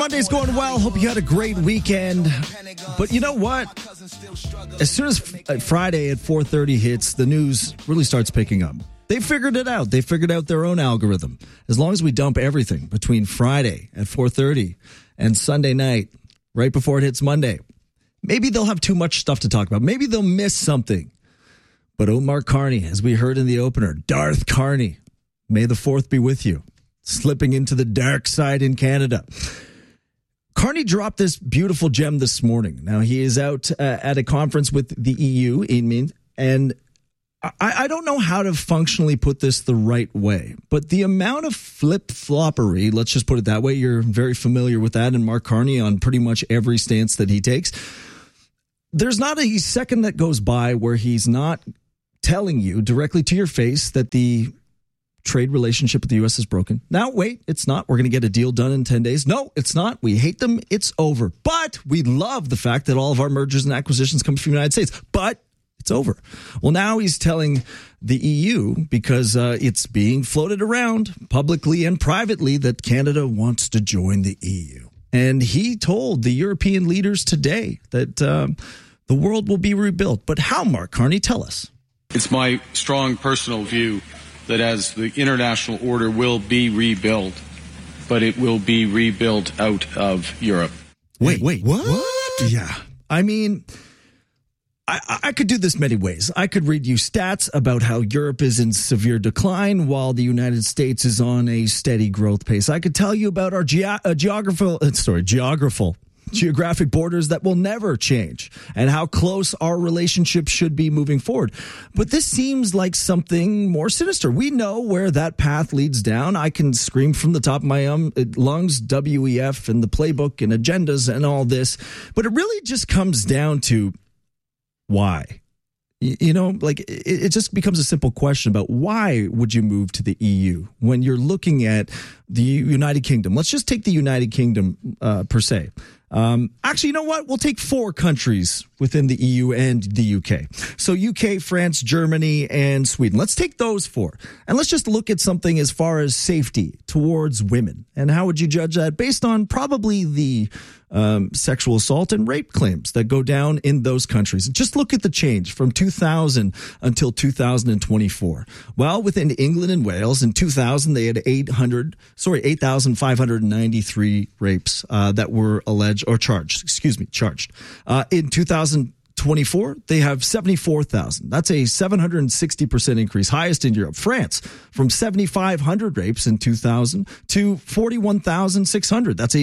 Monday's going well. Hope you had a great weekend. But you know what? As soon as Friday at 4:30 hits, the news really starts picking up. They figured it out. They figured out their own algorithm. As long as we dump everything between Friday at 4:30 and Sunday night, right before it hits Monday, maybe they'll have too much stuff to talk about. Maybe they'll miss something. But Omar Carney, as we heard in the opener, Darth Carney, may the 4th be with you, slipping into the dark side in Canada. Carney dropped this beautiful gem this morning. Now, he is out at a conference with the EU, and I don't know how to functionally put this the right way, but the amount of flip-floppery, let's just put it that way, you're very familiar with that, and Mark Carney on pretty much every stance that he takes. There's not a second that goes by where he's not telling you directly to your face that the trade relationship with the U.S. is broken. Now, wait, it's not. We're going to get a deal done in 10 days. No, it's not. We hate them. It's over. But we love the fact that all of our mergers and acquisitions come from the United States. But it's over. Well, now he's telling the EU, because it's being floated around publicly and privately, that Canada wants to join the EU. And he told the European leaders today that the world will be rebuilt. But how, Mark Carney? Tell us. It's my strong personal view that as the international order will be rebuilt, but it will be rebuilt out of Europe. Wait, what? Yeah. I mean, I could do this many ways. I could read you stats about how Europe is in severe decline while the United States is on a steady growth pace. I could tell you about our geographic borders that will never change and how close our relationship should be moving forward. But this seems like something more sinister. We know where that path leads down. I can scream from the top of my lungs, WEF and the playbook and agendas and all this. But it really just comes down to why. You know, like it just becomes a simple question about why would you move to the EU when you're looking at the United Kingdom? Let's just take the United Kingdom per se. Actually, you know what? We'll take 4 countries within the EU and the UK. So UK, France, Germany, and Sweden. Let's take those 4. And let's just look at something as far as safety towards women. And how would you judge that? Based on probably the sexual assault and rape claims that go down in those countries. Just look at the change from 2000 until 2024. Well, within England and Wales in 2000, they had 8,593 rapes that were alleged or charged. In 2024, they have 74,000. That's a 760% increase, highest in Europe. France, from 7,500 rapes in 2000 to 41,600. That's a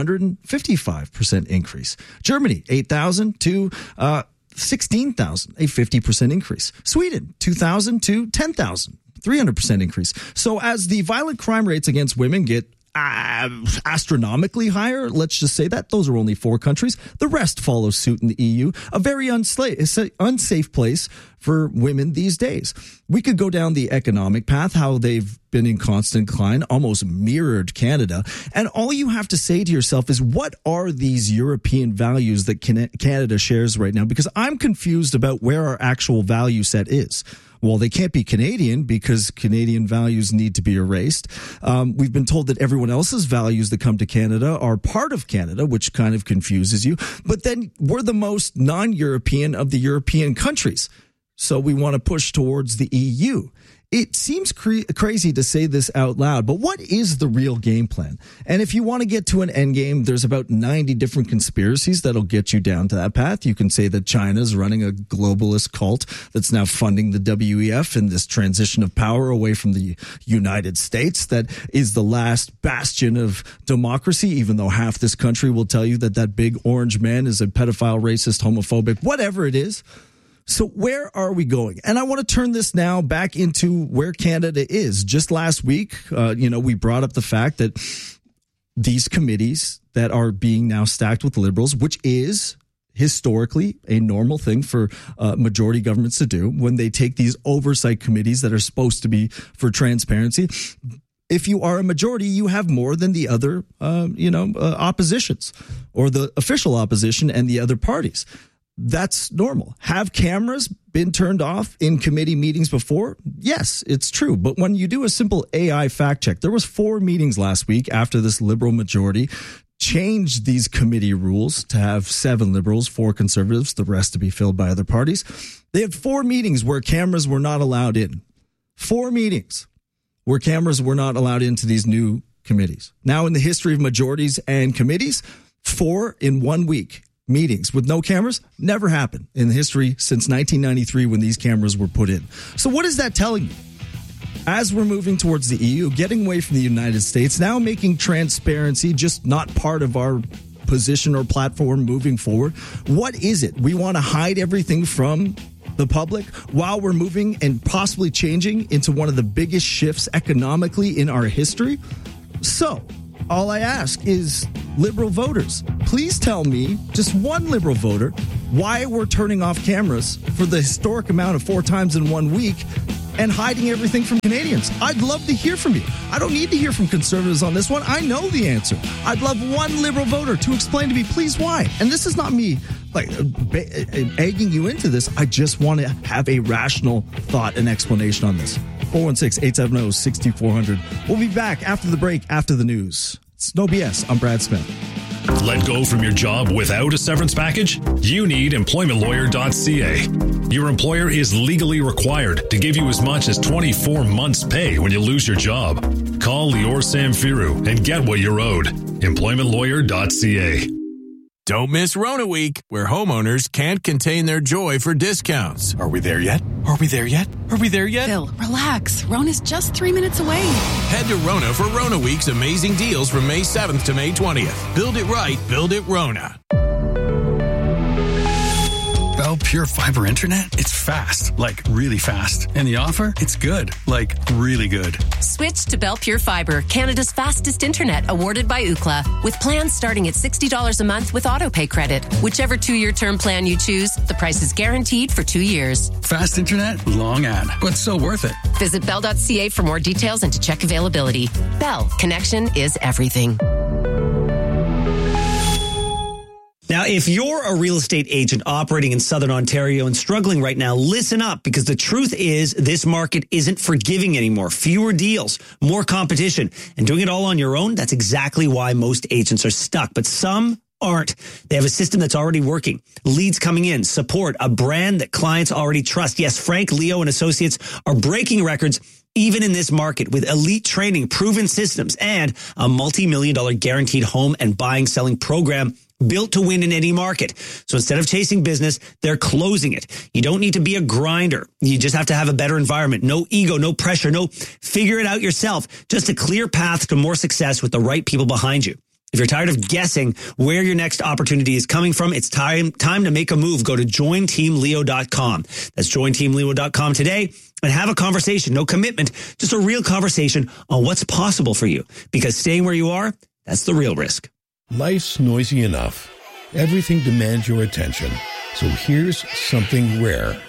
455% increase. Germany, 8,000 to 16,000, a 50% increase. Sweden, 2,000 to 10,000, 300% increase. So as the violent crime rates against women get astronomically higher, let's just say that those are only 4 countries. The rest follow suit in the EU, a very unsafe place for women these days. We could go down the economic path, how they've been in constant decline, almost mirrored Canada. And all you have to say to yourself is, what are these European values that Canada shares right now? Because I'm confused about where our actual value set is. Well, they can't be Canadian because Canadian values need to be erased. We've been told that everyone else's values that come to Canada are part of Canada, which kind of confuses you. But then we're the most non-European of the European countries. So we want to push towards the EU. It seems crazy to say this out loud, but what is the real game plan? And if you want to get to an end game, there's about 90 different conspiracies that'll get you down to that path. You can say that China's running a globalist cult that's now funding the WEF and this transition of power away from the United States that is the last bastion of democracy, even though half this country will tell you that that big orange man is a pedophile, racist, homophobic, whatever it is. So where are we going? And I want to turn this now back into where Canada is. Just last week, we brought up the fact that these committees that are being now stacked with Liberals, which is historically a normal thing for majority governments to do when they take these oversight committees that are supposed to be for transparency. If you are a majority, you have more than the other, oppositions or the official opposition and the other parties. That's normal. Have cameras been turned off in committee meetings before? Yes, it's true. But when you do a simple AI fact check, there was 4 meetings last week after this Liberal majority changed these committee rules to have 7 Liberals, 4 Conservatives, the rest to be filled by other parties. They had 4 meetings where cameras were not allowed in. 4 meetings where cameras were not allowed into these new committees. Now, in the history of majorities and committees, 4 in 1 week meetings with no cameras never happened in the history since 1993 when these cameras were put in. So what is that telling you? As we're moving towards the EU, getting away from the United States, now making transparency just not part of our position or platform moving forward, what is it? We want to hide everything from the public while we're moving and possibly changing into one of the biggest shifts economically in our history? So, all I ask is, Liberal voters, please tell me, just one Liberal voter, why we're turning off cameras for the historic amount of 4 times in 1 week and hiding everything from Canadians. I'd love to hear from you. I don't need to hear from Conservatives on this one. I know the answer. I'd love one Liberal voter to explain to me, please, why. And this is not me egging you into this. I just want to have a rational thought and explanation on this. 416-870-6400. We'll be back after the break, after the news. It's No BS. I'm Brad Smith. Let go from your job without a severance package? You need employmentlawyer.ca. Your employer is legally required to give you as much as 24 months' pay when you lose your job. Call Lior Samfiru and get what you're owed. Employmentlawyer.ca. Don't miss Rona Week, where homeowners can't contain their joy for discounts. Are we there yet? Are we there yet? Are we there yet? Bill, relax. Rona's just 3 minutes away. Head to Rona for Rona Week's amazing deals from May 7th to May 20th. Build it right, build it Rona. Bell Pure Fiber Internet? It's fast, like really fast. And the offer? It's good, like really good. Switch to Bell Pure Fiber, Canada's fastest internet, awarded by Ookla, with plans starting at $60 a month with autopay credit. Whichever 2-year term plan you choose, the price is guaranteed for 2 years. Fast internet, long ad, but so worth it. Visit bell.ca for more details and to check availability. Bell, connection is everything. Now, if you're a real estate agent operating in Southern Ontario and struggling right now, listen up, because the truth is this market isn't forgiving anymore. Fewer deals, more competition, and doing it all on your own. That's exactly why most agents are stuck, but some aren't. They have a system that's already working. Leads coming in, support, a brand that clients already trust. Yes, Frank, Leo, and Associates are breaking records even in this market with elite training, proven systems, and a multi-million-dollar guaranteed home and selling program built to win in any market. So instead of chasing business, they're closing it. You don't need to be a grinder. You just have to have a better environment. No ego, no pressure, no figure it out yourself. Just a clear path to more success with the right people behind you. If you're tired of guessing where your next opportunity is coming from, it's time to make a move. Go to jointeamleo.com. That's jointeamleo.com today and have a conversation. No commitment, just a real conversation on what's possible for you. Because staying where you are, that's the real risk. Life's noisy enough. Everything demands your attention. So here's something rare.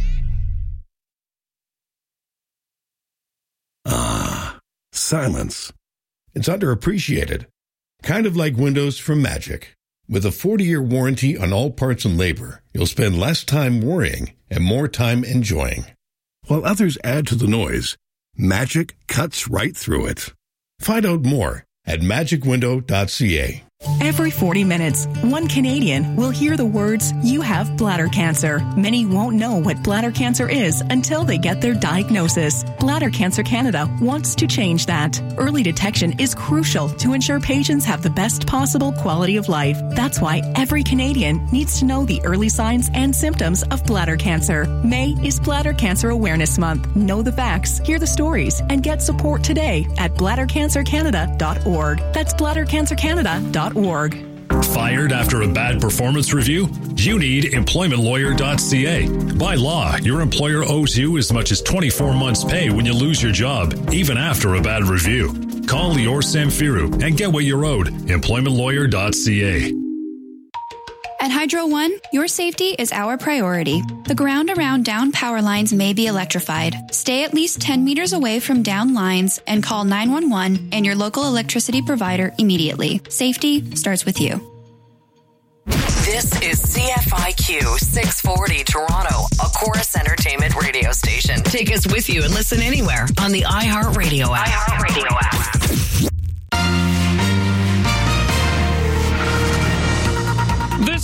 Silence. It's underappreciated. Kind of like windows from Magic. With a 40-year warranty on all parts and labor, you'll spend less time worrying and more time enjoying. While others add to the noise, Magic cuts right through it. Find out more at magicwindow.ca. Every 40 minutes, one Canadian will hear the words, "You have bladder cancer." Many won't know what bladder cancer is until they get their diagnosis. Bladder Cancer Canada wants to change that. Early detection is crucial to ensure patients have the best possible quality of life. That's why every Canadian needs to know the early signs and symptoms of bladder cancer. May is Bladder Cancer Awareness Month. Know the facts, hear the stories, and get support today at bladdercancercanada.org. That's bladdercancercanada.org. Fired after a bad performance review? You need employmentlawyer.ca. By law, your employer owes you as much as 24 months' pay when you lose your job, even after a bad review. Call Lior Samfiru and get what you're owed. Employmentlawyer.ca. At Hydro One, your safety is our priority. The ground around down power lines may be electrified. Stay at least 10 meters away from down lines and call 911 and your local electricity provider immediately. Safety starts with you. This is CFIQ 640 Toronto, a Chorus Entertainment radio station. Take us with you and listen anywhere on the iHeartRadio app.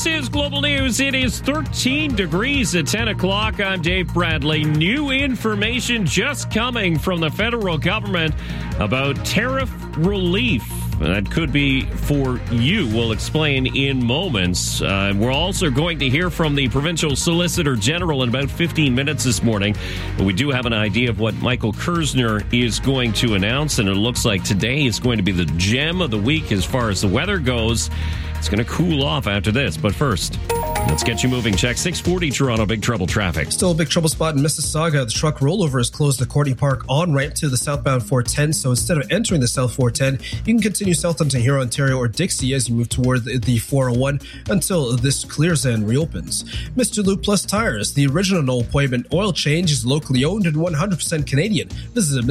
This is Global News. It is 13 degrees at 10 o'clock. I'm Dave Bradley. New information just coming from the federal government about tariff relief. That could be for you. We'll explain in moments. We're also going to hear from the Provincial Solicitor General in about 15 minutes this morning. But we do have an idea of what Michael Kersner is going to announce, and it looks like today is going to be the gem of the week as far as the weather goes. It's going to cool off after this. But first, let's get you moving. Check 640 Toronto Big Trouble traffic. Still a big trouble spot in Mississauga. The truck rollover is closed to Courtney Park on-ramp to the southbound 410. So instead of entering the south 410, you can continue south into Huron, Ontario, or Dixie as you move toward the 401 until this clears and reopens. Mr. Lube Plus Tires. The original no appointment oil change is locally owned and 100% Canadian. Visit